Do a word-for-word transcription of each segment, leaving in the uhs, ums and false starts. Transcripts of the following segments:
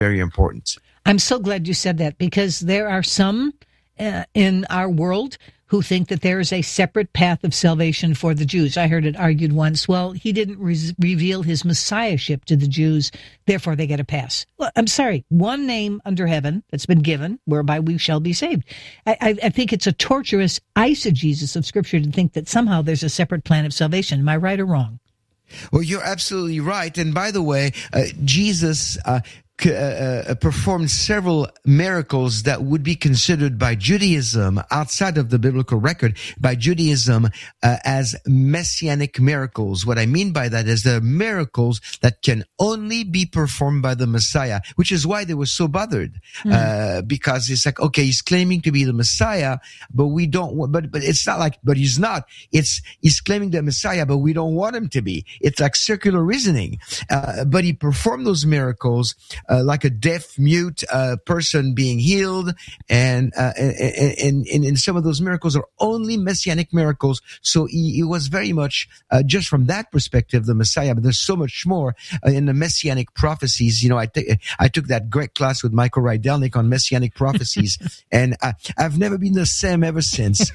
very important. I'm so glad you said that, because there are some uh, in our world who think that there is a separate path of salvation for the Jews. I heard it argued once, well, he didn't re- reveal his messiahship to the Jews, therefore they get a pass. Well, I'm sorry, one name under heaven that's been given whereby we shall be saved. I, I, I think it's a torturous eisegesis of Scripture to think that somehow there's a separate plan of salvation. Am I right or wrong? Well, you're absolutely right. And by the way, uh, Jesus uh, c- uh, uh, performed several miracles that would be considered by Judaism, outside of the biblical record, by Judaism uh, as messianic miracles. What I mean by that is they're miracles that can only be performed by the Messiah, which is why they were so bothered. Mm. Uh, because it's like, okay, he's claiming to be the Messiah, but we don't want, but, but it's not like, but he's not. It's, he's claiming the Messiah, but we don't want him to be. It's like circular reasoning. Uh, but he performed those miracles, uh, like a deaf, mute, uh, person being healed. And, uh, and, and, and some of those miracles are only messianic miracles. So he, he was very much, uh, just from that perspective, the Messiah. But there's so much more uh, in the messianic prophecies. You know, I, t- I took that great class with Michael Rydelnik on messianic prophecies, and I, I've never been the same ever since.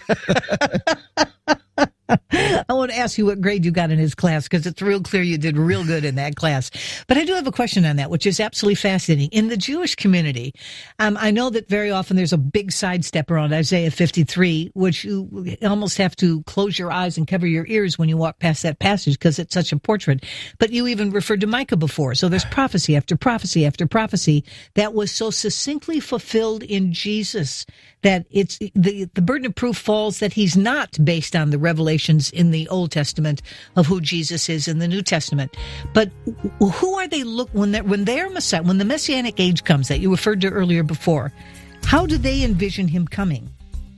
I want to ask you what grade you got in his class, because it's real clear you did real good in that class. But I do have a question on that, which is absolutely fascinating. In the Jewish community, um, I know that very often there's a big sidestep around Isaiah fifty-three, which you almost have to close your eyes and cover your ears when you walk past that passage, because it's such a portrait. But you even referred to Micah before. So there's prophecy after prophecy after prophecy that was so succinctly fulfilled in Jesus that it's the, the burden of proof falls that he's not based on the revelations in the Old Testament of who Jesus is in the New Testament. But who are they look when they're, when they're Messiah, when the Messianic age comes that you referred to earlier before, how do they envision him coming?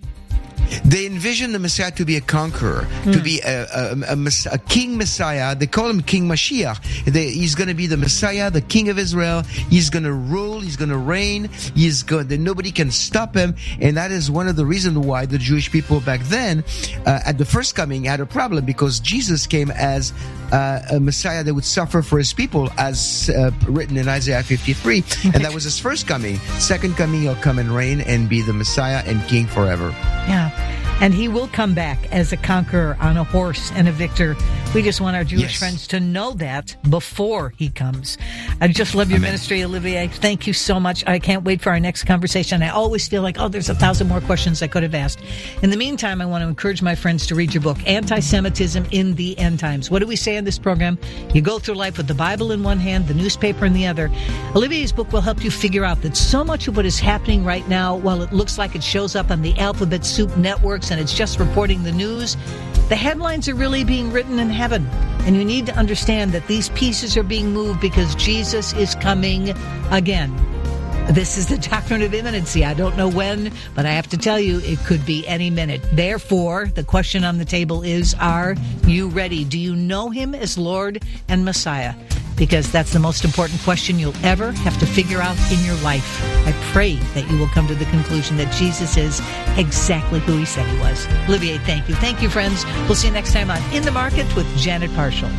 They envision the Messiah to be a conqueror, mm. to be a, a, a, a king Messiah. They call him King Mashiach. They, he's going to be the Messiah, the King of Israel. He's going to rule. He's going to reign. He's going. Nobody can stop him. And that is one of the reasons why the Jewish people back then, uh, at the first coming, had a problem, because Jesus came as uh, a Messiah that would suffer for his people, as uh, written in Isaiah fifty-three. And that was his first coming. Second coming, he'll come and reign and be the Messiah and King forever. Yeah. And he will come back as a conqueror on a horse and a victor. We just want our Jewish yes. friends to know that before he comes. I just love your Amen. Ministry, Olivier. Thank you so much. I can't wait for our next conversation. I always feel like, oh, there's a thousand more questions I could have asked. In the meantime, I want to encourage my friends to read your book, Anti-Semitism in the End Times. What do we say in this program? You go through life with the Bible in one hand, the newspaper in the other. Olivier's book will help you figure out that so much of what is happening right now, while it looks like it shows up on the alphabet soup networks and it's just reporting the news, the headlines are really being written in heaven. And you need to understand that these pieces are being moved because Jesus is coming again. This is the doctrine of imminency. I don't know when, but I have to tell you, it could be any minute. Therefore, the question on the table is, are you ready? Do you know him as Lord and Messiah? Because that's the most important question you'll ever have to figure out in your life. I pray that you will come to the conclusion that Jesus is exactly who he said he was. Olivier, thank you. Thank you, friends. We'll see you next time on In the Market with Janet Parshall.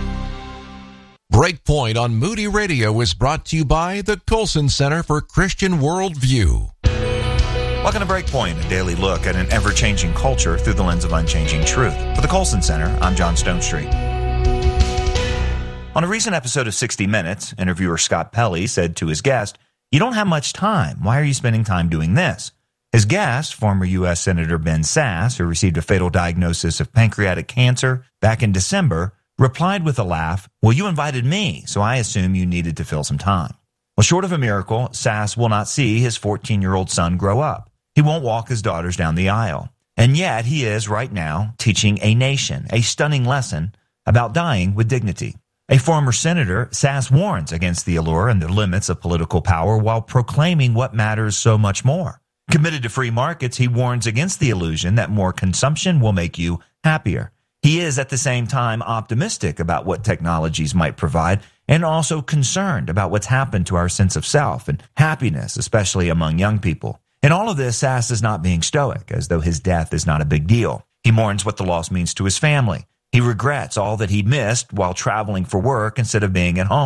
Breakpoint on Moody Radio is brought to you by the Colson Center for Christian Worldview. Welcome to Breakpoint, a daily look at an ever-changing culture through the lens of unchanging truth. For the Colson Center, I'm John Stonestreet. On a recent episode of sixty minutes, interviewer Scott Pelley said to his guest, "You don't have much time. Why are you spending time doing this?" His guest, former U S Senator Ben Sasse, who received a fatal diagnosis of pancreatic cancer back in December, replied with a laugh, "Well, you invited me, so I assume you needed to fill some time." Well, short of a miracle, Sasse will not see his fourteen-year-old son grow up. He won't walk his daughters down the aisle. And yet he is, right now, teaching a nation a stunning lesson about dying with dignity. A former senator, Sasse warns against the allure and the limits of political power while proclaiming what matters so much more. Committed to free markets, he warns against the illusion that more consumption will make you happier. He is at the same time optimistic about what technologies might provide and also concerned about what's happened to our sense of self and happiness, especially among young people. In all of this, Sasse is not being stoic, as though his death is not a big deal. He mourns what the loss means to his family. He regrets all that he missed while traveling for work instead of being at home.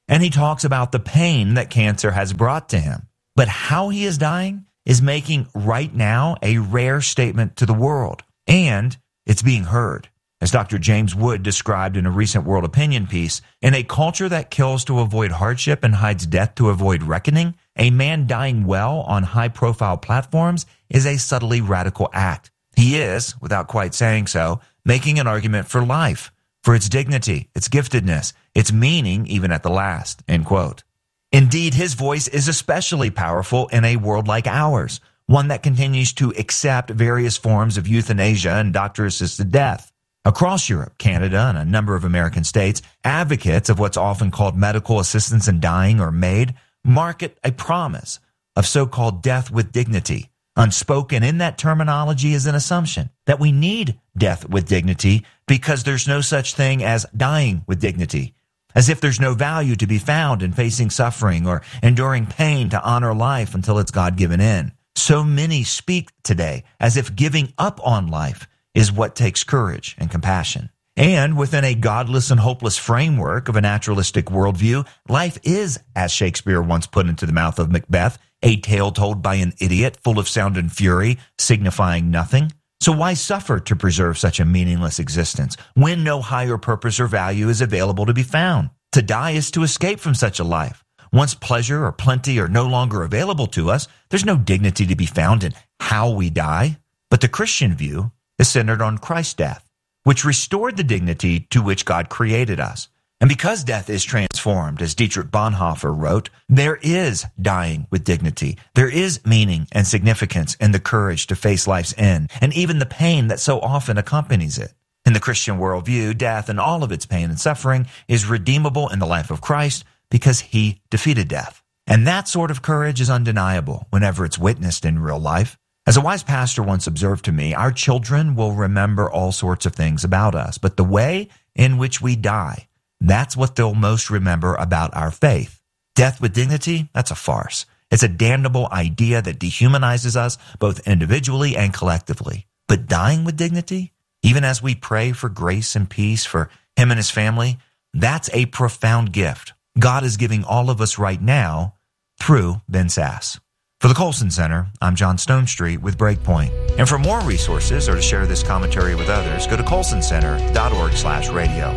and he talks about the pain that cancer has brought to him. But how he is dying is making right now a rare statement to the world, and it's being heard. As Doctor James Wood described in a recent World Opinion piece, in a culture that kills to avoid hardship and hides death to avoid reckoning, a man dying well on high-profile platforms is a subtly radical act. He is, without quite saying so, making an argument for life, for its dignity, its giftedness, its meaning even at the last, end quote. Indeed, his voice is especially powerful in a world like ours, one that continues to accept various forms of euthanasia and doctor-assisted death. Across Europe, Canada, and a number of American states, advocates of what's often called medical assistance in dying or MAID market a promise of so-called death with dignity. Unspoken in that terminology is an assumption that we need death with dignity because there's no such thing as dying with dignity, as if there's no value to be found in facing suffering or enduring pain to honor life until it's God-given in. So many speak today as if giving up on life is what takes courage and compassion. And within a godless and hopeless framework of a naturalistic worldview, life is, as Shakespeare once put into the mouth of Macbeth, a tale told by an idiot, full of sound and fury, signifying nothing. So why suffer to preserve such a meaningless existence when no higher purpose or value is available to be found? To die is to escape from such a life. Once pleasure or plenty are no longer available to us, there's no dignity to be found in how we die. But the Christian view is centered on Christ's death, which restored the dignity to which God created us. And because death is transformed, as Dietrich Bonhoeffer wrote, there is dying with dignity. There is meaning and significance in the courage to face life's end, and even the pain that so often accompanies it. In the Christian worldview, death and all of its pain and suffering is redeemable in the life of Christ because he defeated death. And that sort of courage is undeniable whenever it's witnessed in real life. As a wise pastor once observed to me, our children will remember all sorts of things about us, but the way in which we die, that's what they'll most remember about our faith. Death with dignity, that's a farce. It's a damnable idea that dehumanizes us both individually and collectively. But dying with dignity, even as we pray for grace and peace for him and his family, that's a profound gift God is giving all of us right now through Ben Sasse. For the Colson Center, I'm John Stonestreet with Breakpoint. And for more resources or to share this commentary with others, go to colson center dot org slash radio.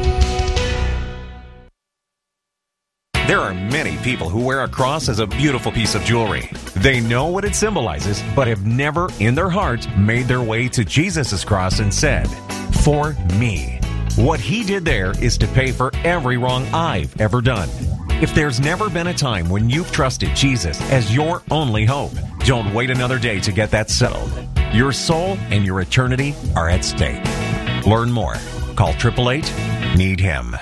There are many people who wear a cross as a beautiful piece of jewelry. They know what it symbolizes, but have never in their heart made their way to Jesus' cross and said, "For me." What he did there is to pay for every wrong I've ever done. If there's never been a time when you've trusted Jesus as your only hope, don't wait another day to get that settled. Your soul and your eternity are at stake. Learn more. Call eight eight eight, need him.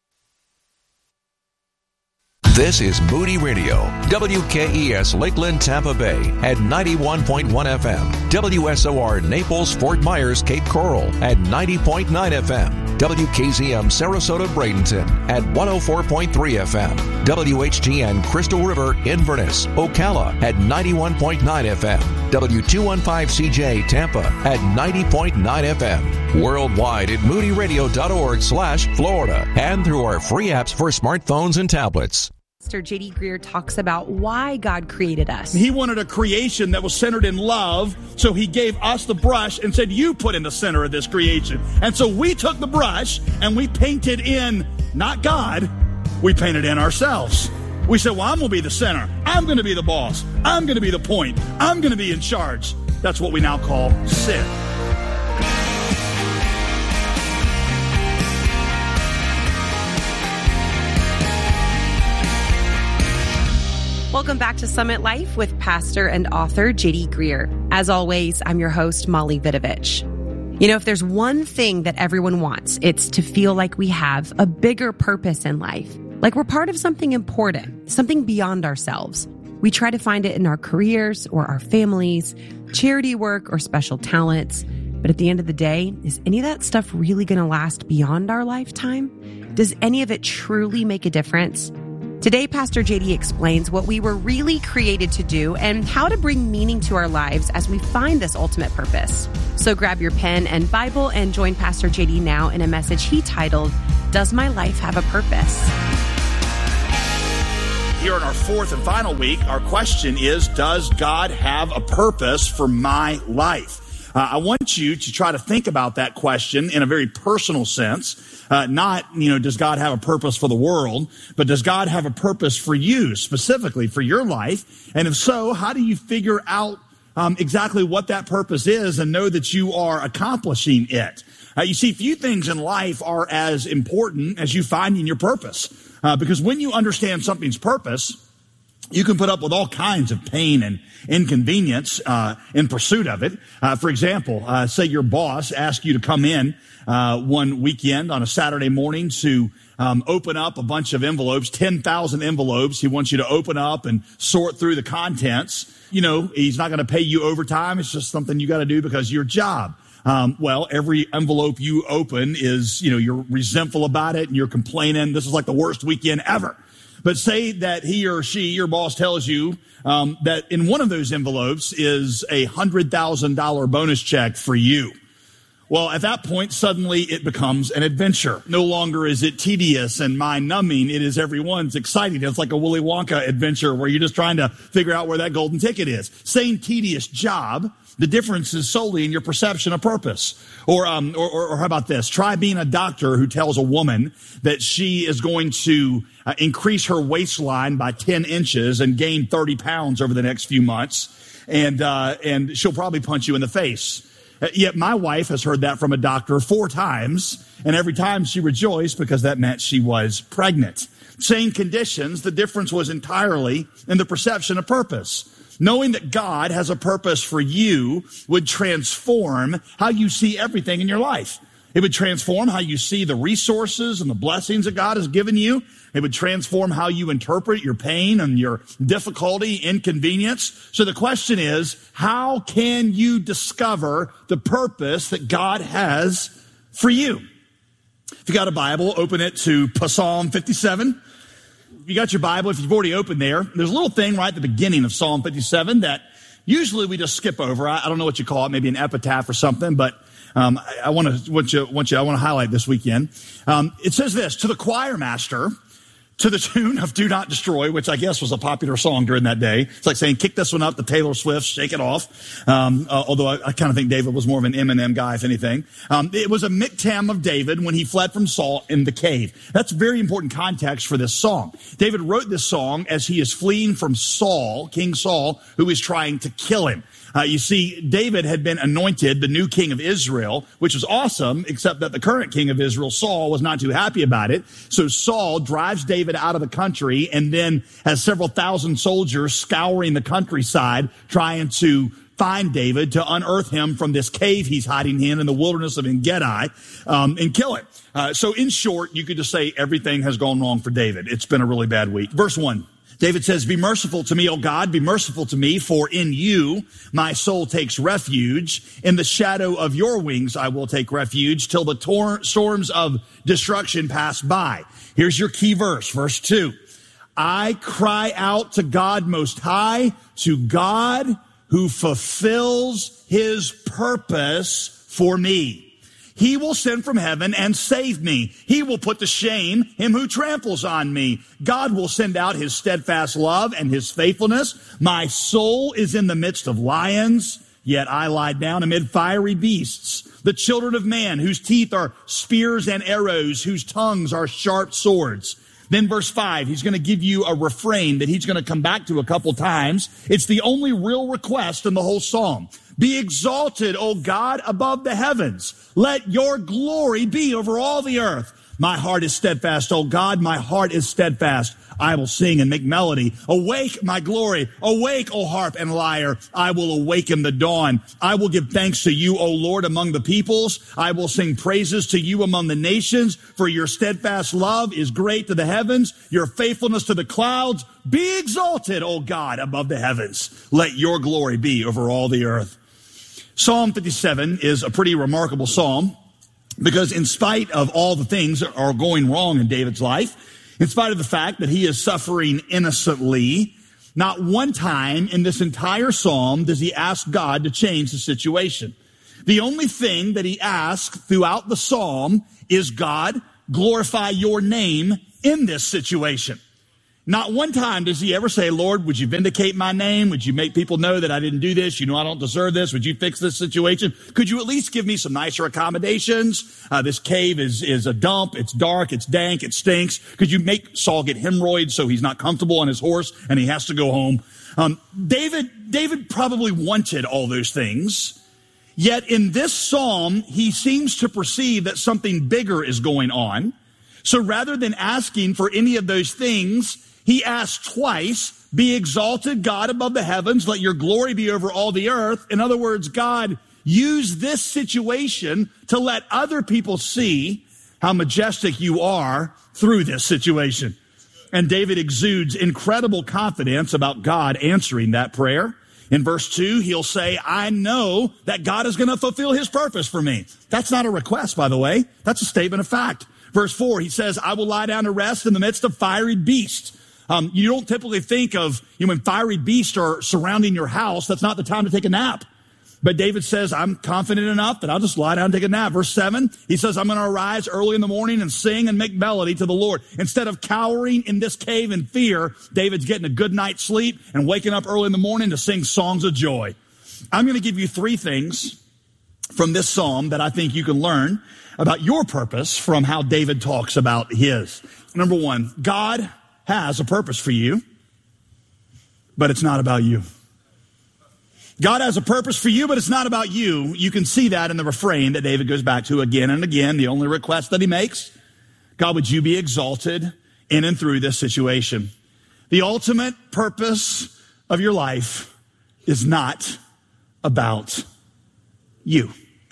This is Moody Radio, W K E S Lakeland, Tampa Bay at ninety-one point one F M, W S O R Naples, Fort Myers, Cape Coral at ninety point nine F M, W K Z M Sarasota, Bradenton at one oh four point three F M, W H G N Crystal River, Inverness, Ocala at ninety-one point nine F M, W two fifteen C J Tampa at ninety point nine F M, worldwide at moody radio dot org slash Florida, and through our free apps for smartphones and tablets. Pastor J D Greear talks about why God created us. He wanted a creation that was centered in love, so he gave us the brush and said, you put in the center of this creation. And so we took the brush and we painted in, not God, we painted in ourselves. We said, well, I'm going to be the center. I'm going to be the boss. I'm going to be the point. I'm going to be in charge. That's what we now call sin. Welcome back to Summit Life with pastor and author J D Greear. As always, I'm your host, Molly Vidovich. You know, if there's one thing that everyone wants, it's to feel like we have a bigger purpose in life, like we're part of something important, something beyond ourselves. We try to find it in our careers or our families, charity work or special talents. But at the end of the day, is any of that stuff really going to last beyond our lifetime? Does any of it truly make a difference? Today, Pastor J D explains what we were really created to do and how to bring meaning to our lives as we find this ultimate purpose. So grab your pen and Bible and join Pastor J D now in a message he titled, Does My Life Have a Purpose? here in our fourth and final week, our question is, does God have a purpose for my life? Uh, I want you to try to think about that question in a very personal sense. Uh, not, you know, does God have a purpose for the world, but does God have a purpose for you, specifically for your life? And if so, how do you figure out um, exactly what that purpose is and know that you are accomplishing it? Uh, you see, few things in life are as important as you finding your purpose. Uh, because when you understand something's purpose, you can put up with all kinds of pain and inconvenience uh, in pursuit of it. Uh, for example, uh, say your boss asks you to come in uh, one weekend on a Saturday morning to um, open up a bunch of envelopes, ten thousand envelopes. He wants you to open up and sort through the contents. You know, he's not going to pay you overtime. It's just something you got to do because of your job. Um, well, every envelope you open is, you know, you're resentful about it and you're complaining. This is like the worst weekend ever. But say that he or she, your boss, tells you um, that in one of those envelopes is a one hundred thousand dollars bonus check for you. Well, at that point, suddenly it becomes an adventure. No longer is it tedious and mind-numbing. It is everyone's exciting. It's like a Willy Wonka adventure where you're just trying to figure out where that golden ticket is. Same tedious job. The difference is solely in your perception of purpose. Or, um, or, or, or how about this? Try being a doctor who tells a woman that she is going to uh, increase her waistline by ten inches and gain thirty pounds over the next few months. And, uh, and she'll probably punch you in the face. Uh, yet my wife has heard that from a doctor four times, and every time she rejoiced because that meant she was pregnant. Same conditions, the difference was entirely in the perception of purpose. Knowing that God has a purpose for you would transform how you see everything in your life. It would transform how you see the resources and the blessings that God has given you. It would transform how you interpret your pain and your difficulty, inconvenience. So the question is, how can you discover the purpose that God has for you? If you got a Bible, open it to Psalm fifty-seven. You got your Bible, if you've already opened there, there's a little thing right at the beginning of Psalm fifty-seven that usually we just skip over. I, I don't know what you call it, maybe an epitaph or something, but um, I, I want to want you, want you, I want to highlight this weekend. Um, it says this: to the choir master, to the tune of "Do Not Destroy," which I guess was a popular song during that day. It's like saying, "Kick this one up to Taylor Swift, shake it off." Um, uh, although I, I kind of think David was more of an Eminem guy, if anything. Um, it was a miktam of David when he fled from Saul in the cave. That's very important context for this song. David wrote this song as he is fleeing from Saul, King Saul, who is trying to kill him. Uh, you see, David had been anointed the new king of Israel, which was awesome, except that the current king of Israel, Saul, was not too happy about it. So Saul drives David out of the country and then has several thousand soldiers scouring the countryside trying to find David, to unearth him from this cave he's hiding in in the wilderness of En-Gedi, um, and kill him. Uh, so in short, you could just say everything has gone wrong for David. It's been a really bad week. Verse one. David says, "Be merciful to me, O God, be merciful to me, for in you my soul takes refuge. In the shadow of your wings I will take refuge till the tor- storms of destruction pass by." Here's your key verse, verse two. "I cry out to God Most High, to God who fulfills his purpose for me. He will send from heaven and save me. He will put to shame him who tramples on me. God will send out his steadfast love and his faithfulness. My soul is in the midst of lions, yet I lie down amid fiery beasts. The children of man, whose teeth are spears and arrows, whose tongues are sharp swords." Then verse five, he's going to give you a refrain that he's going to come back to a couple times. It's the only real request in the whole psalm. "Be exalted, O God, above the heavens. Let your glory be over all the earth. My heart is steadfast, O God, my heart is steadfast. I will sing and make melody. Awake, my glory. Awake, O harp and lyre. I will awaken the dawn. I will give thanks to you, O Lord, among the peoples. I will sing praises to you among the nations, for your steadfast love is great to the heavens, your faithfulness to the clouds. Be exalted, O God, above the heavens. Let your glory be over all the earth." Psalm fifty-seven is a pretty remarkable psalm because in spite of all the things that are going wrong in David's life, in spite of the fact that he is suffering innocently, not one time in this entire psalm does he ask God to change the situation. The only thing that he asks throughout the psalm is, "God, glorify your name in this situation." Not one time does he ever say, Lord, would you vindicate my name? Would you make people know that I didn't do this? You know I don't deserve this. Would you fix this situation? Could you at least give me some nicer accommodations? Uh, this cave is, is a dump. It's dark. It's dank. It stinks. Could you make Saul get hemorrhoids so he's not comfortable on his horse and he has to go home? Um, David, David probably wanted all those things. Yet in this psalm, he seems to perceive that something bigger is going on. So rather than asking for any of those things, he asks twice, be exalted, God, above the heavens. Let your glory be over all the earth. In other words, God, use this situation to let other people see how majestic you are through this situation. And David exudes incredible confidence about God answering that prayer. In verse two, he'll say, I know that God is going to fulfill his purpose for me. That's not a request, by the way. That's a statement of fact. Verse four, he says, I will lie down to rest in the midst of fiery beasts. Um, you don't typically think of, you know, when fiery beasts are surrounding your house, that's not the time to take a nap. But David says, I'm confident enough that I'll just lie down and take a nap. Verse seven, he says, I'm going to arise early in the morning and sing and make melody to the Lord. Instead of cowering in this cave in fear, David's getting a good night's sleep and waking up early in the morning to sing songs of joy. I'm going to give you three things from this psalm that I think you can learn about your purpose from how David talks about his. Number one, God has a purpose for you, but it's not about you. God has a purpose for you, but it's not about you. You can see that in the refrain that David goes back to again and again, the only request that he makes. God, would you be exalted in and through this situation? The ultimate purpose of your life is not about you.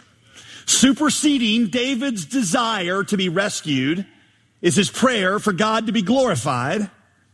Superseding David's desire to be rescued is his prayer for God to be glorified.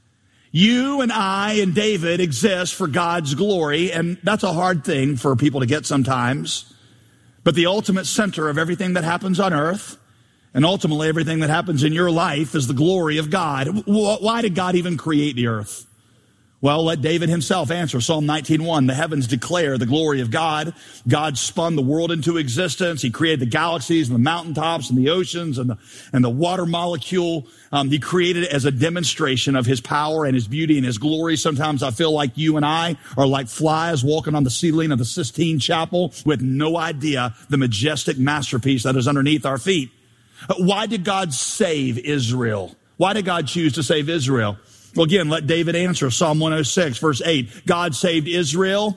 You and I and David exist for God's glory, and that's a hard thing for people to get sometimes. But the ultimate center of everything that happens on earth, and ultimately everything that happens in your life, is the glory of God. Why did God even create the earth? Well, let David himself answer. Psalm nineteen one, the heavens declare the glory of God. God spun the world into existence. He created the galaxies and the mountaintops and the oceans and the, and the water molecule. Um, he created it as a demonstration of his power and his beauty and his glory. Sometimes I feel like you and I are like flies walking on the ceiling of the Sistine Chapel with no idea the majestic masterpiece that is underneath our feet. Why did God save Israel? Why did God choose to save Israel? Well, again, let David answer. Psalm one oh six, verse eight. God saved Israel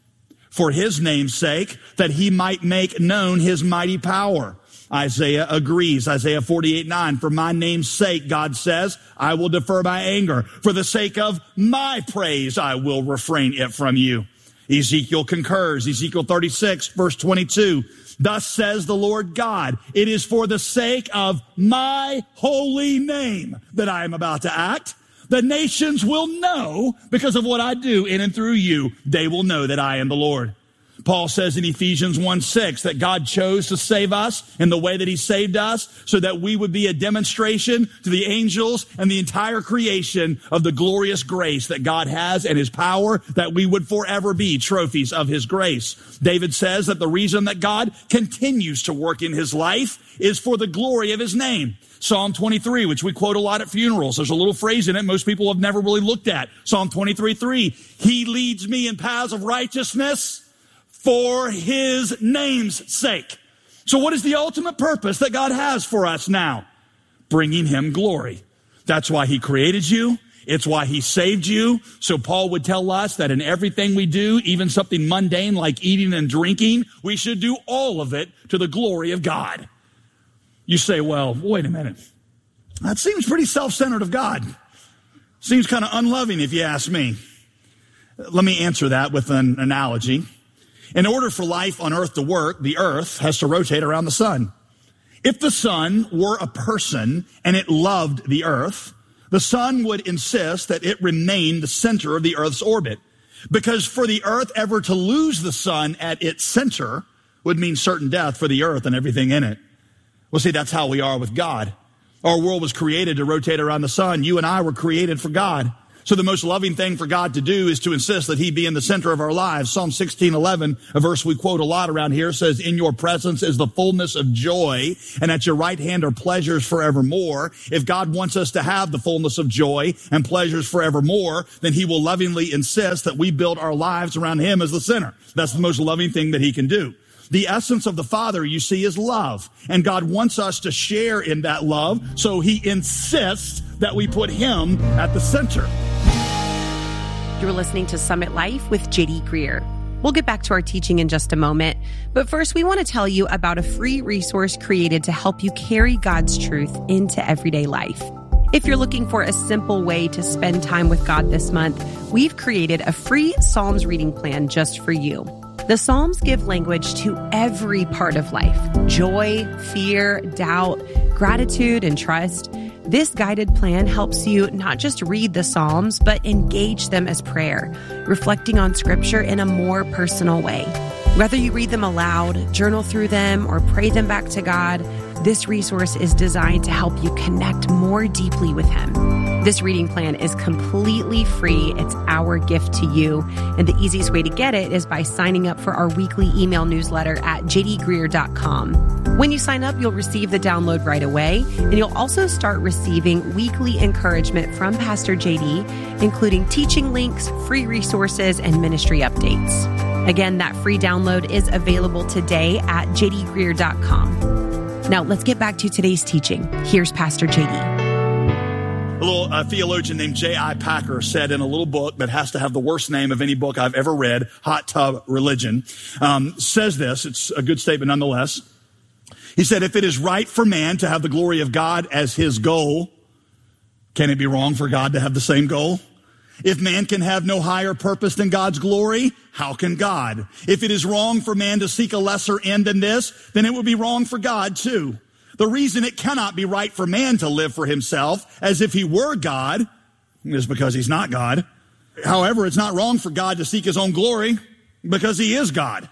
for his name's sake, that he might make known his mighty power. Isaiah agrees. Isaiah forty-eight nine. For my name's sake, God says, I will defer my anger. For the sake of my praise, I will refrain it from you. Ezekiel concurs. Ezekiel thirty-six, verse twenty-two. Thus says the Lord God, it is for the sake of my holy name that I am about to act. The nations will know because of what I do in and through you. They will know that I am the Lord. Paul says in Ephesians one six that God chose to save us in the way that he saved us so that we would be a demonstration to the angels and the entire creation of the glorious grace that God has and his power, that we would forever be trophies of his grace. David says that the reason that God continues to work in his life is for the glory of his name. Psalm twenty-three, which we quote a lot at funerals. There's a little phrase in it most people have never really looked at. Psalm twenty-three three. He leads me in paths of righteousness for his name's sake. So what is the ultimate purpose that God has for us now? Bringing him glory. That's why he created you. It's why he saved you. So Paul would tell us that in everything we do, even something mundane like eating and drinking, we should do all of it to the glory of God. You say, well, wait a minute. That seems pretty self-centered of God. Seems kind of unloving if you ask me. Let me answer that with an analogy. In order for life on earth to work, the earth has to rotate around the sun. If the sun were a person and it loved the earth, the sun would insist that it remain the center of the earth's orbit. Because for the earth ever to lose the sun at its center would mean certain death for the earth and everything in it. Well, see, that's how we are with God. Our world was created to rotate around the sun. You and I were created for God. So the most loving thing for God to do is to insist that he be in the center of our lives. Psalm sixteen eleven, a verse we quote a lot around here, says, in your presence is the fullness of joy, and at your right hand are pleasures forevermore. If God wants us to have the fullness of joy and pleasures forevermore, then he will lovingly insist that we build our lives around him as the center. That's the most loving thing that he can do. The essence of the Father, you see, is love. And God wants us to share in that love, so he insists that we put him at the center. You're listening to Summit Life with J D Greer. We'll get back to our teaching in just a moment. But first, we want to tell you about a free resource created to help you carry God's truth into everyday life. If you're looking for a simple way to spend time with God this month, we've created a free Psalms reading plan just for you. The Psalms give language to every part of life: joy, fear, doubt, gratitude, and trust. This guided plan helps you not just read the Psalms, but engage them as prayer, reflecting on Scripture in a more personal way. Whether you read them aloud, journal through them, or pray them back to God, this resource is designed to help you connect more deeply with him. This reading plan is completely free. It's our gift to you. And the easiest way to get it is by signing up for our weekly email newsletter at j d greer dot com. When you sign up, you'll receive the download right away, and you'll also start receiving weekly encouragement from Pastor J D, including teaching links, free resources, and ministry updates. Again, that free download is available today at j d greer dot com. Now, let's get back to today's teaching. Here's Pastor J D. A little uh, theologian named J I Packer said in a little book that has to have the worst name of any book I've ever read, Hot Tub Religion, um, says this. It's a good statement nonetheless. He said, if it is right for man to have the glory of God as his goal, can it be wrong for God to have the same goal? If man can have no higher purpose than God's glory, how can God? If it is wrong for man to seek a lesser end than this, then it would be wrong for God too. The reason it cannot be right for man to live for himself as if he were God is because he's not God. However, it's not wrong for God to seek his own glory because he is God.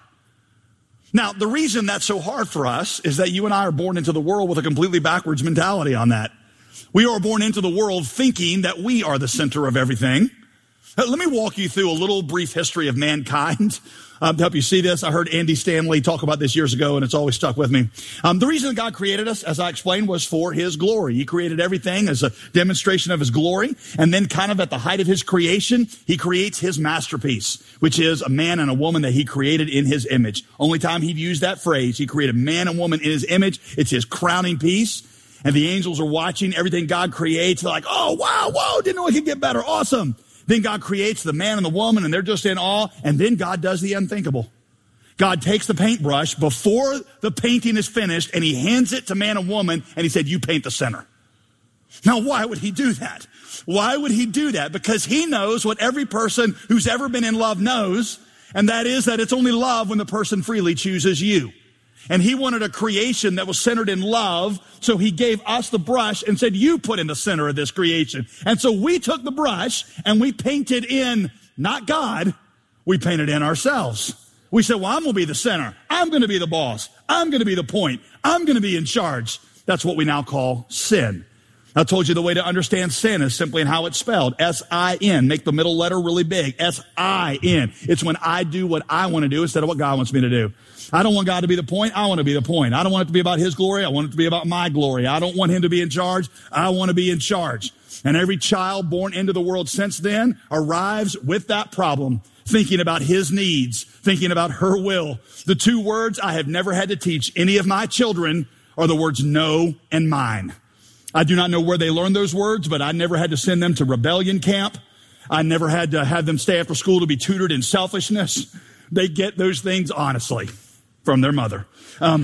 Now, the reason that's so hard for us is that you and I are born into the world with a completely backwards mentality on that. We are born into the world thinking that we are the center of everything. Let me walk you through a little brief history of mankind um, to help you see this. I heard Andy Stanley talk about this years ago, and it's always stuck with me. Um, the reason God created us, as I explained, was for his glory. He created everything as a demonstration of his glory, and then kind of at the height of his creation, he creates his masterpiece, which is a man and a woman that he created in his image. Only time he'd use that phrase, he created man and woman in his image. It's his crowning piece. And the angels are watching everything God creates. They're like, oh, wow, whoa, didn't know it could get better. Awesome. Then God creates the man and the woman, and they're just in awe. And then God does the unthinkable. God takes the paintbrush before the painting is finished, and he hands it to man and woman, and he said, you paint the center. Now, why would he do that? Why would he do that? Because he knows what every person who's ever been in love knows, and that is that it's only love when the person freely chooses you. And he wanted a creation that was centered in love, so he gave us the brush and said, you put in the center of this creation. And so we took the brush and we painted in, not God, we painted in ourselves. We said, well, I'm going to be the center. I'm going to be the boss. I'm going to be the point. I'm going to be in charge. That's what we now call sin. I told you the way to understand sin is simply in how it's spelled. S I N. Make the middle letter really big. S I N. It's when I do what I want to do instead of what God wants me to do. I don't want God to be the point. I want to be the point. I don't want it to be about his glory. I want it to be about my glory. I don't want him to be in charge. I want to be in charge. And every child born into the world since then arrives with that problem, thinking about his needs, thinking about her will. The two words I have never had to teach any of my children are the words no and mine. I do not know where they learned those words, but I never had to send them to rebellion camp. I never had to have them stay after school to be tutored in selfishness. They get those things honestly from their mother. Um,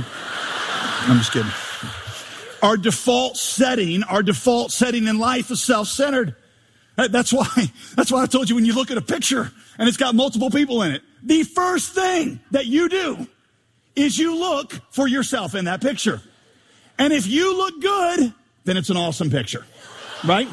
I'm just kidding. Our default setting, our default setting in life is self-centered. That's why, that's why I told you when you look at a picture and it's got multiple people in it, the first thing that you do is you look for yourself in that picture. And if you look good, then it's an awesome picture, right?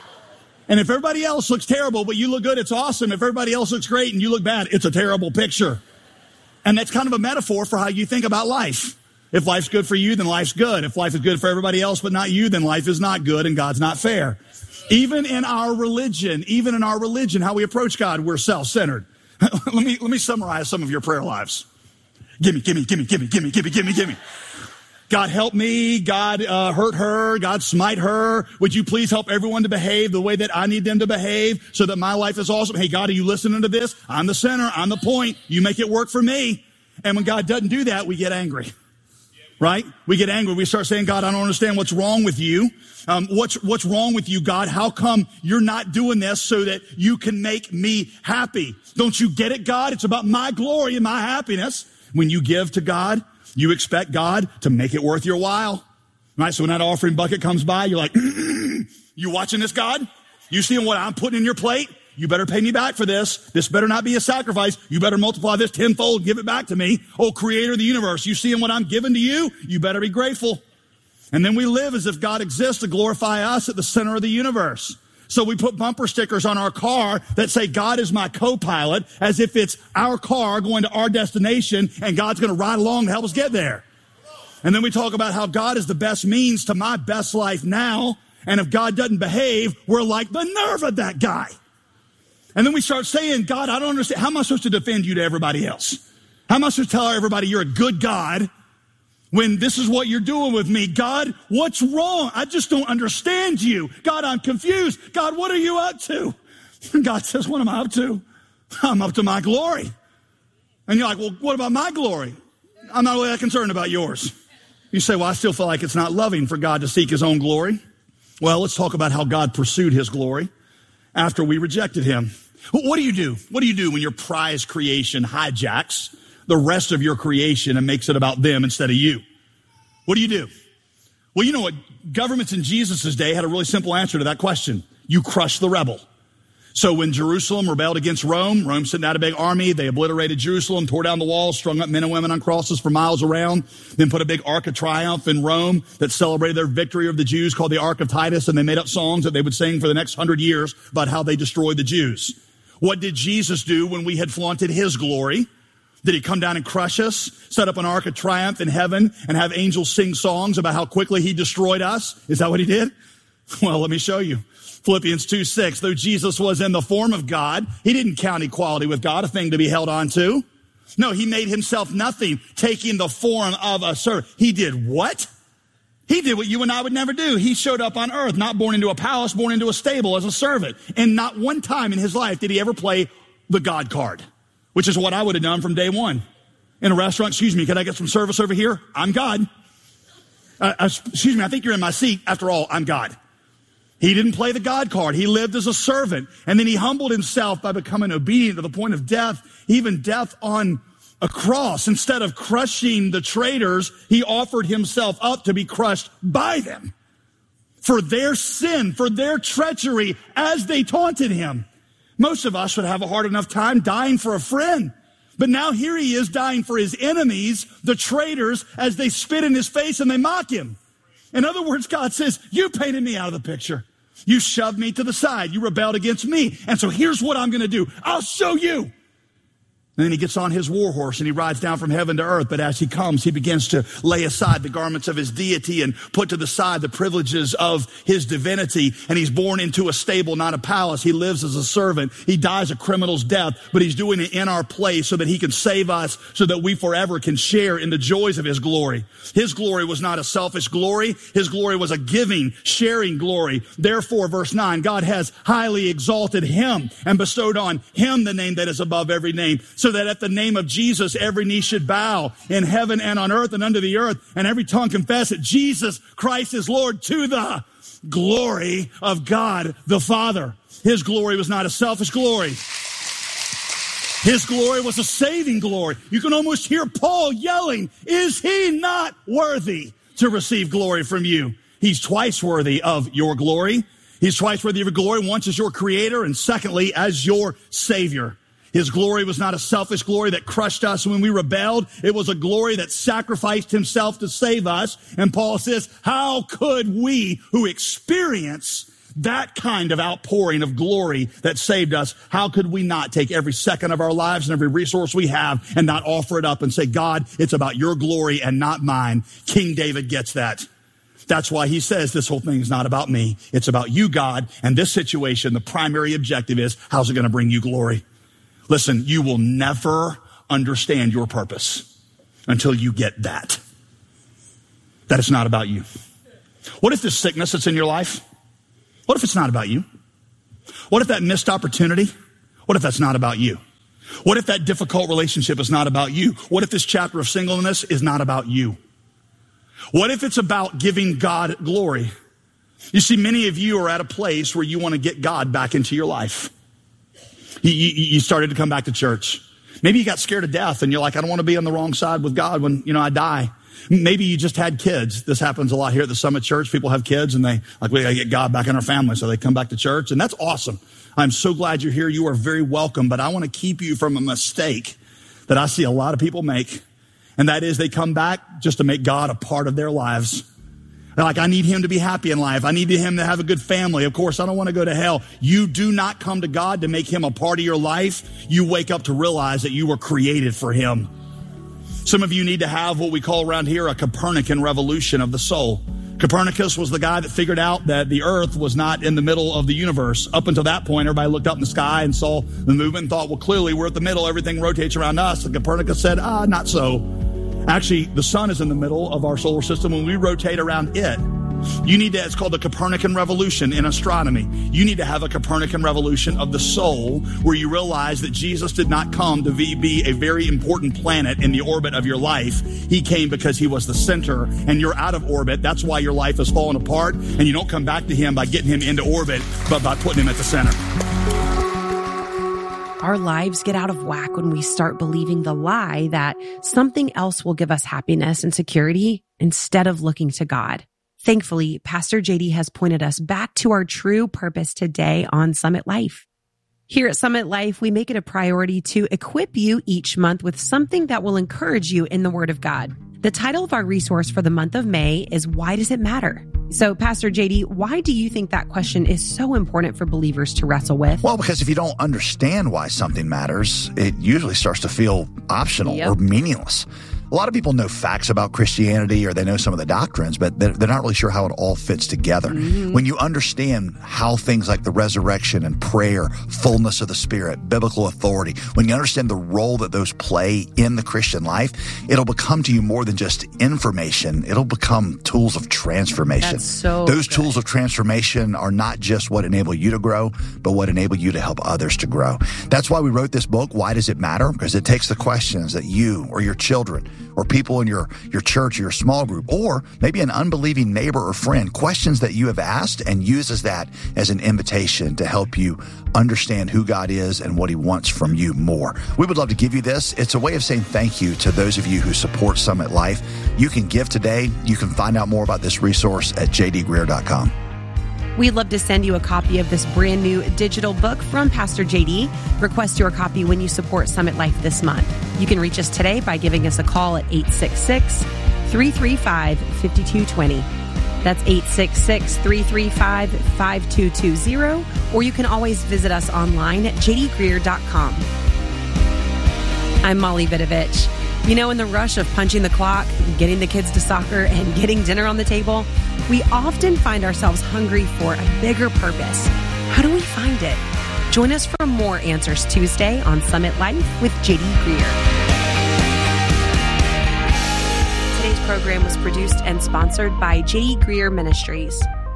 And if everybody else looks terrible, but you look good, it's awesome. If everybody else looks great and you look bad, it's a terrible picture. And that's kind of a metaphor for how you think about life. If life's good for you, then life's good. If life is good for everybody else but not you, then life is not good and God's not fair. Even in our religion, even in our religion, how we approach God, we're self-centered. let me, let me summarize some of your prayer lives. Gimme, gimme, gimme, gimme, gimme, gimme, gimme, gimme. God help me. God uh, hurt her. God smite her. Would you please help everyone to behave the way that I need them to behave so that my life is awesome? Hey, God, are you listening to this? I'm the center. I'm the point. You make it work for me. And when God doesn't do that, we get angry. Right? We get angry. We start saying, God, I don't understand what's wrong with you. Um, what's, what's wrong with you, God? How come you're not doing this so that you can make me happy? Don't you get it, God? It's about my glory and my happiness. When you give to God, you expect God to make it worth your while. Right? So when that offering bucket comes by, you're like, you watching this, God? You seeing what I'm putting in your plate? You better pay me back for this. This better not be a sacrifice. You better multiply this tenfold, give it back to me. Oh, creator of the universe, you seeing what I'm giving to you? You better be grateful. And then we live as if God exists to glorify us at the center of the universe. So we put bumper stickers on our car that say, God is my co-pilot, as if it's our car going to our destination and God's going to ride along to help us get there. And then we talk about how God is the best means to my best life now. And if God doesn't behave, we're like the nerve of that guy. And then we start saying, God, I don't understand. How am I supposed to defend you to everybody else? How am I supposed to tell everybody you're a good God when this is what you're doing with me? God, what's wrong? I just don't understand you. God, I'm confused. God, what are you up to? And God says, what am I up to? I'm up to my glory. And you're like, well, what about my glory? I'm not really that concerned about yours. You say, well, I still feel like it's not loving for God to seek his own glory. Well, let's talk about how God pursued his glory after we rejected him. What do you do? What do you do when your prize creation hijacks the rest of your creation and makes it about them instead of you? What do you do? Well, you know what? Governments in Jesus' day had a really simple answer to that question. You crush the rebel. So when Jerusalem rebelled against Rome, Rome sent out a big army. They obliterated Jerusalem, tore down the walls, strung up men and women on crosses for miles around, then put a big Ark of Triumph in Rome that celebrated their victory of the Jews called the Ark of Titus, and they made up songs that they would sing for the next hundred years about how they destroyed the Jews. What did Jesus do when we had flaunted his glory? Did he come down and crush us, set up an Ark of Triumph in heaven, and have angels sing songs about how quickly he destroyed us? Is that what he did? Well, let me show you. Philippians two six, though Jesus was in the form of God, he didn't count equality with God a thing to be held on to. No, he made himself nothing, taking the form of a servant. He did what? He did what you and I would never do. He showed up on earth, not born into a palace, born into a stable as a servant. And not one time in his life did he ever play the God card, which is what I would have done from day one. In a restaurant, excuse me, can I get some service over here? I'm God. Uh, excuse me, I think you're in my seat. After all, I'm God. He didn't play the God card. He lived as a servant. And then he humbled himself by becoming obedient to the point of death, even death on a cross. Instead of crushing the traitors, he offered himself up to be crushed by them for their sin, for their treachery as they taunted him. Most of us would have a hard enough time dying for a friend. But now here he is dying for his enemies, the traitors, as they spit in his face and they mock him. In other words, God says, you painted me out of the picture. You shoved me to the side. You rebelled against me. And so here's what I'm going to do. I'll show you. And then he gets on his war horse and he rides down from heaven to earth. But as he comes, he begins to lay aside the garments of his deity and put to the side the privileges of his divinity. And he's born into a stable, not a palace. He lives as a servant. He dies a criminal's death, but he's doing it in our place so that he can save us, so that we forever can share in the joys of his glory. His glory was not a selfish glory. His glory was a giving, sharing glory. Therefore, verse nine, God has highly exalted him and bestowed on him the name that is above every name, so that at the name of Jesus, every knee should bow in heaven and on earth and under the earth, and every tongue confess that Jesus Christ is Lord, to the glory of God the Father. His glory was not a selfish glory. His glory was a saving glory. You can almost hear Paul yelling, is he not worthy to receive glory from you? He's twice worthy of your glory. He's twice worthy of your glory, once as your creator and secondly as your savior. His glory was not a selfish glory that crushed us when we rebelled. It was a glory that sacrificed himself to save us. And Paul says, how could we who experience that kind of outpouring of glory that saved us, how could we not take every second of our lives and every resource we have and not offer it up and say, God, it's about your glory and not mine? King David gets that. That's why he says this whole thing is not about me. It's about you, God. And this situation, the primary objective is, how's it going to bring you glory? Listen, you will never understand your purpose until you get that. That it's not about you. What if this sickness that's in your life, what if it's not about you? What if that missed opportunity, what if that's not about you? What if that difficult relationship is not about you? What if this chapter of singleness is not about you? What if it's about giving God glory? You see, many of you are at a place where you want to get God back into your life. You, you, you started to come back to church. Maybe you got scared to death and you're like, I don't want to be on the wrong side with God when, you know, I die. Maybe you just had kids. This happens a lot here at the Summit Church. People have kids and they, like, we got to get God back in our family. So they come back to church, and that's awesome. I'm so glad you're here. You are very welcome, but I want to keep you from a mistake that I see a lot of people make. And that is they come back just to make God a part of their lives. They're like, I need him to be happy in life. I need him to have a good family. Of course, I don't want to go to hell. You do not come to God to make him a part of your life. You wake up to realize that you were created for him. Some of you need to have what we call around here a Copernican revolution of the soul. Copernicus was the guy that figured out that the earth was not in the middle of the universe. Up until that point, everybody looked up in the sky and saw the movement and thought, well, clearly we're at the middle. Everything rotates around us. And Copernicus said, ah, not so. Actually, the sun is in the middle of our solar system when we rotate around it. You need to, it's called the Copernican revolution in astronomy. You need to have a Copernican revolution of the soul where you realize that Jesus did not come to be a very important planet in the orbit of your life. He came because he was the center, and you're out of orbit. That's why your life has fallen apart, and you don't come back to him by getting him into orbit, but by putting him at the center. Our lives get out of whack when we start believing the lie that something else will give us happiness and security instead of looking to God. Thankfully, Pastor J D has pointed us back to our true purpose today on Summit Life. Here at Summit Life, we make it a priority to equip you each month with something that will encourage you in the Word of God. The title of our resource for the month of May is Why Does It Matter? So, Pastor J D, why do you think that question is so important for believers to wrestle with? Well, because if you don't understand why something matters, it usually starts to feel optional yep. or meaningless. A lot of people know facts about Christianity or they know some of the doctrines, but they're, they're not really sure how it all fits together. Mm-hmm. When you understand how things like the resurrection and prayer, fullness of the Spirit, biblical authority, when you understand the role that those play in the Christian life, it'll become to you more than just information. It'll become tools of transformation. That's so Those good. tools of transformation are not just what enable you to grow, but what enable you to help others to grow. That's why we wrote this book, Why Does It Matter? Because it takes the questions that you or your children or people in your, your church or your small group, or maybe an unbelieving neighbor or friend, questions that you have asked, and uses that as an invitation to help you understand who God is and what he wants from you more. We would love to give you this. It's a way of saying thank you to those of you who support Summit Life. You can give today. You can find out more about this resource at j d greer dot com. We'd love to send you a copy of this brand new digital book from Pastor J D. Request your copy when you support Summit Life this month. You can reach us today by giving us a call at eight six six, three three five, five two two zero. That's eight six six, three three five, five two two zero. Or you can always visit us online at j d greer dot com. I'm Molly Vidovich. You know, in the rush of punching the clock, getting the kids to soccer, and getting dinner on the table, we often find ourselves hungry for a bigger purpose. How do we find it? Join us for more Answers Tuesday on Summit Life with J D Greer. Today's program was produced and sponsored by J D Greer Ministries.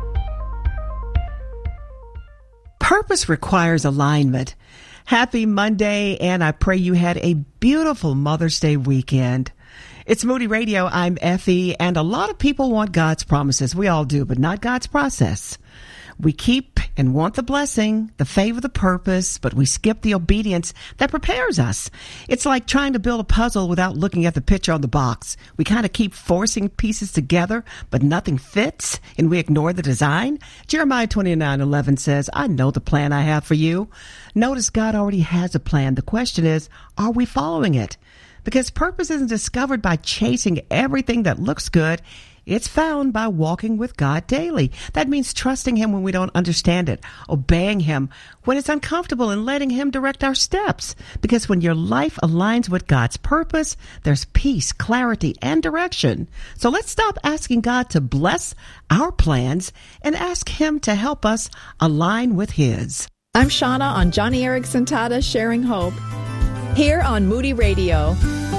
Purpose requires alignment. Happy Monday, and I pray you had a beautiful Mother's Day weekend. It's Moody Radio. I'm Effie, and a lot of people want God's promises. We all do, but not God's process. We keep and want the blessing, the favor, the purpose, but we skip the obedience that prepares us. It's like trying to build a puzzle without looking at the picture on the box. We kind of keep forcing pieces together, but nothing fits, and we ignore the design. Jeremiah twenty-nine eleven says, I know the plan I have for you. Notice God already has a plan. The question is, are we following it? Because purpose isn't discovered by chasing everything that looks good. It's found by walking with God daily. That means trusting Him when we don't understand it, obeying Him when it's uncomfortable, and letting Him direct our steps. Because when your life aligns with God's purpose, there's peace, clarity, and direction. So let's stop asking God to bless our plans and ask Him to help us align with His. I'm Shauna on Johnny Erickson Tata Sharing Hope, here on Moody Radio.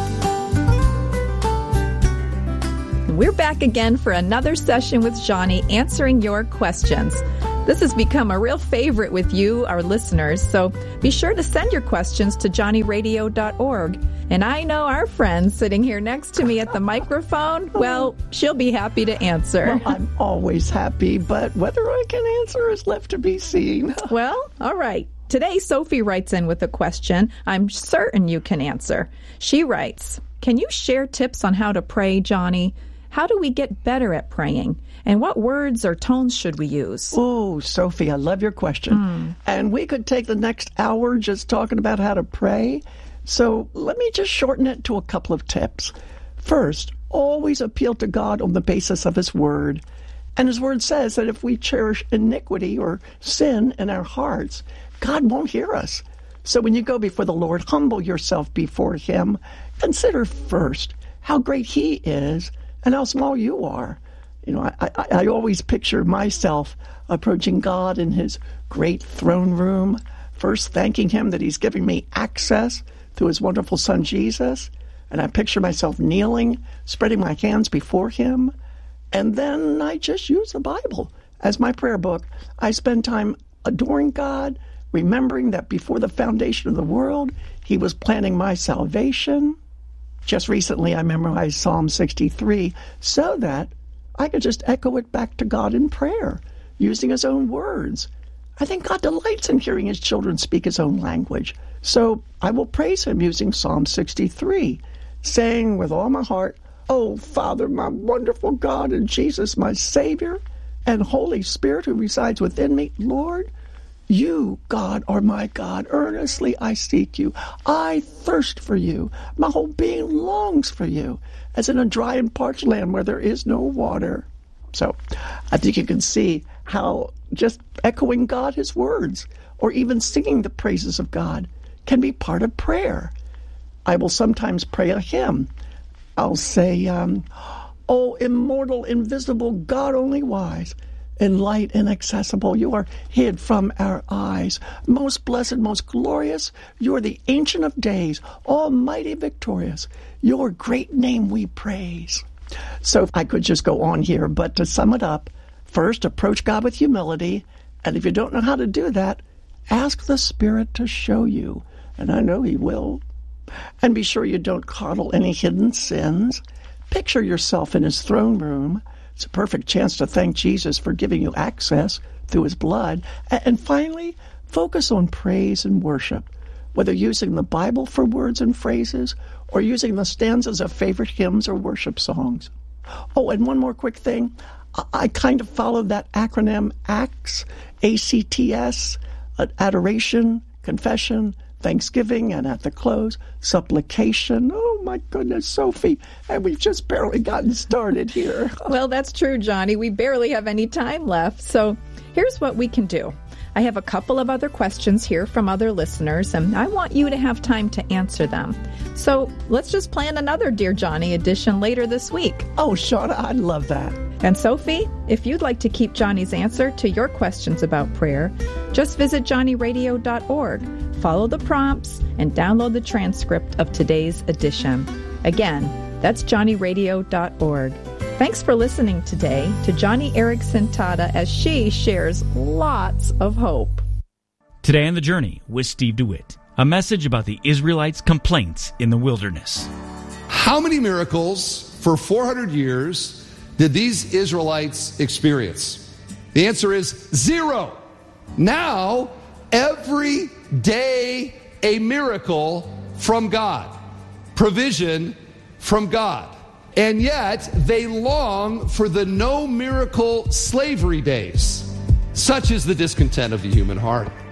We're back again for another session with Johnny answering your questions. This has become a real favorite with you, our listeners, so be sure to send your questions to johnny radio dot org. And I know our friend sitting here next to me at the microphone, well, she'll be happy to answer. Well, I'm always happy, but whether I can answer is left to be seen. Well, all right. Today, Sophie writes in with a question I'm certain you can answer. She writes, can you share tips on how to pray, Johnny? How do we get better at praying? And what words or tones should we use? Oh, Sophie, I love your question. Mm. And we could take the next hour just talking about how to pray. So let me just shorten it to a couple of tips. First, always appeal to God on the basis of His Word. And His Word says that if we cherish iniquity or sin in our hearts, God won't hear us. So when you go before the Lord, humble yourself before Him. Consider first how great He is and how small you are. You know, I, I, I always picture myself approaching God in His great throne room, first thanking Him that He's giving me access through His wonderful Son, Jesus. And I picture myself kneeling, spreading my hands before Him. And then I just use the Bible as my prayer book. I spend time adoring God, remembering that before the foundation of the world, He was planning my salvation. Just recently, I memorized Psalm sixty-three so that I could just echo it back to God in prayer, using His own words. I think God delights in hearing His children speak His own language. So I will praise Him using Psalm sixty-three, saying with all my heart, "Oh, Father, my wonderful God, and Jesus, my Savior, and Holy Spirit who resides within me, Lord, You, God, are my God. Earnestly I seek You. I thirst for You. My whole being longs for You, as in a dry and parched land where there is no water." So I think you can see how just echoing God, His words, or even singing the praises of God can be part of prayer. I will sometimes pray a hymn. I'll say, um, "Oh, immortal, invisible, God only wise, in light inaccessible, You are hid from our eyes. Most blessed, most glorious, You are the Ancient of Days, almighty victorious. Your great name we praise." So I could just go on here, but to sum it up, first, approach God with humility, and if you don't know how to do that, ask the Spirit to show you, and I know He will. And be sure you don't coddle any hidden sins. Picture yourself in His throne room. It's a perfect chance to thank Jesus for giving you access through His blood. And finally, focus on praise and worship, whether using the Bible for words and phrases or using the stanzas of favorite hymns or worship songs. Oh, and one more quick thing. I kind of follow that acronym ACTS, A C T S, adoration, confession, thanksgiving, and at the close, supplication. Oh, my goodness, Sophie, and we've just barely gotten started here. Well, that's true, Johnny. We barely have any time left. So here's what we can do. I have a couple of other questions here from other listeners, and I want you to have time to answer them. So let's just plan another Dear Johnny edition later this week. Oh, Shauna, I'd love that. And Sophie, if you'd like to keep Johnny's answer to your questions about prayer, just visit johnny radio dot org, follow the prompts, and download the transcript of today's edition. Again, that's johnny radio dot org. Thanks for listening today to Johnny Erickson Tata as she shares lots of hope. Today on The Journey with Steve DeWitt, a message about the Israelites' complaints in the wilderness. How many miracles for four hundred years did these Israelites experience? The answer is zero. Now, every day a miracle from God, provision from God. And yet, they long for the no miracle slavery days. Such is the discontent of the human heart.